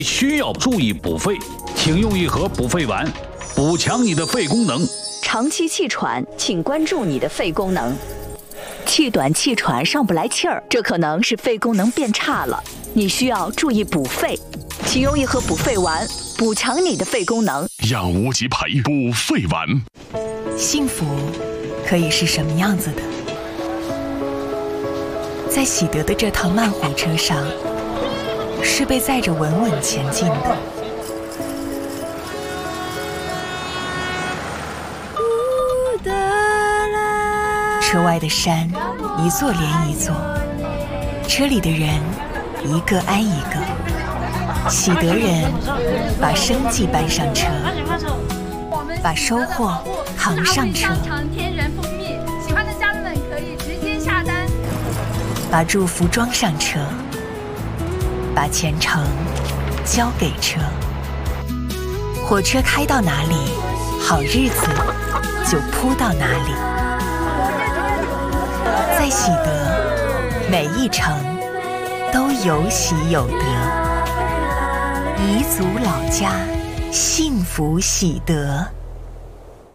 需要注意补肺，请用一盒补肺丸，补强你的肺功能。 长期气喘，请关注你的肺功能。气短气喘上不来气儿，这可能是肺功能变差了，你需要注意补肺，请用一盒补肺丸，补强你的肺功能。 养无极培补肺丸。 幸福可以是什么样子的？在喜得的这趟慢火车上，是被载着稳稳前进的。车外的山一座连一座，车里的人一个挨一个。喜得人把生计搬上车，把收获扛上车， 天然蜂蜜，喜欢的家人们可以直接下单。 把祝福装上车，把前程交给车。火车开到哪里，好日子就铺到哪里。在喜得，每一程都有喜有得。彝族老家，幸福喜得。